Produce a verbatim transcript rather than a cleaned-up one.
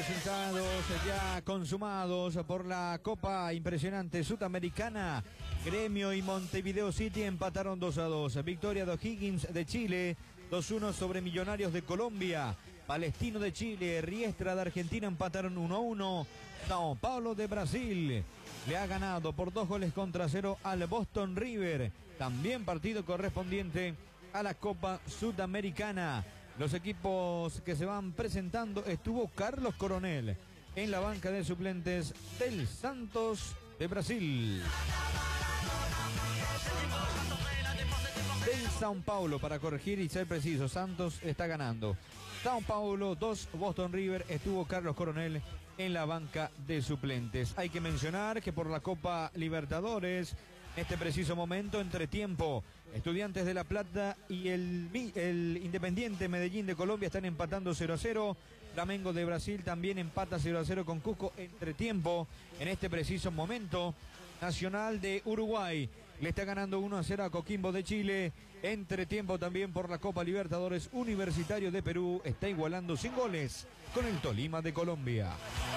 resultados ya consumados por la Copa Impresionante Sudamericana. Gremio y Montevideo City empataron dos a dos. Victoria de O'Higgins de Chile, dos uno sobre Millonarios de Colombia. Palestino de Chile, Riestra de Argentina empataron uno a uno. São Paulo de Brasil le ha ganado por dos goles contra cero al Boston River. También partido correspondiente a la Copa Sudamericana. Los equipos que se van presentando, estuvo Carlos Coronel en la banca de suplentes del Santos de Brasil. Del São Paulo, para corregir y ser preciso, Santos está ganando. São Paulo dos, Boston River, estuvo Carlos Coronel en la banca de suplentes. Hay que mencionar que por la Copa Libertadores, en este preciso momento, entre tiempo, Estudiantes de La Plata y el, el Independiente Medellín de Colombia están empatando cero a cero. Flamengo de Brasil también empata cero a cero con Cusco entre tiempo. En este preciso momento, Nacional de Uruguay le está ganando uno a cero a Coquimbo de Chile. Entre tiempo también por la Copa Libertadores, Universitario de Perú está igualando sin goles con el Tolima de Colombia.